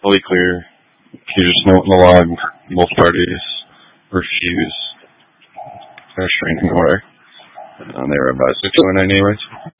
fully clear. You just note in the log, both parties refuse their restraining order. They were advised to join anyways.